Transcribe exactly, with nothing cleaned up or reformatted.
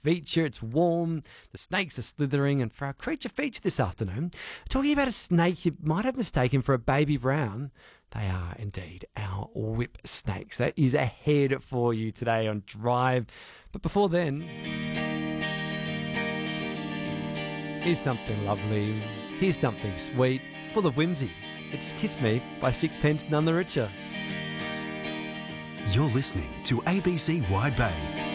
feature. It's warm, the snakes are slithering, and for our creature feature this afternoon, talking about a snake you might have mistaken for a baby brown. They are indeed our whip snakes. That is ahead for you today on Drive. But before then, here's something lovely. Here's something sweet, full of whimsy. It's Kiss Me by Sixpence None the Richer. You're listening to A B C Wide Bay.